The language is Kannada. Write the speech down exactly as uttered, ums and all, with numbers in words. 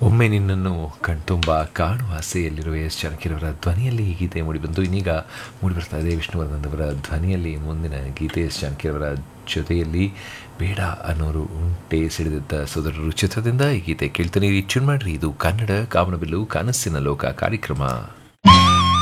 ಒಮ್ಮೆ ನಿನ್ನನ್ನು ಕಣ್ತುಂಬ ಕಾಣುವ ಆಸೆಯಲ್ಲಿರುವ ಎಸ್ ಜಾನಕಿರವರ ಧ್ವನಿಯಲ್ಲಿ ಈ ಗೀತೆ ಮೂಡಿಬಂತು. ಇನ್ನೀಗ ಮೂಡಿಬರ್ತಾ ಇದೆ ವಿಷ್ಣುವರ್ಧನ್ ಅವರ ಧ್ವನಿಯಲ್ಲಿ ಮುಂದಿನ ಗೀತೆ. ಎಸ್ ಜಾನಕಿರವರ ಜೊತೆಯಲ್ಲಿ ಬೇಡ ಅನ್ನೋರು ಉಂಟೆ ಸಿಡಿದಿದ್ದ ಸೋದರರು ಚಿತ್ರದಿಂದ ಈ ಗೀತೆ ಕೇಳ್ತಾನೆ. ಟ್ಯೂನ್ ಮಾಡ್ರಿ, ಇದು ಕನ್ನಡ ಕಾಮನಬಿಲ್ಲು ಕನಸಿನ ಲೋಕ ಕಾರ್ಯಕ್ರಮ.